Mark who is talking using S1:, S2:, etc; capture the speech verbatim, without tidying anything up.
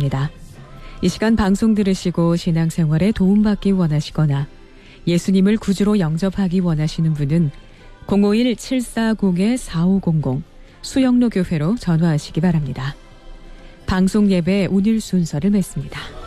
S1: 있습니다. 이 시간 방송 들으시고 신앙생활에 도움받기 원하시거나 예수님을 구주로 영접하기 원하시는 분은 공오일 칠사공 사오공공 수영로 교회로 전화하시기 바랍니다. 방송 예배 오늘 순서를 맺습니다.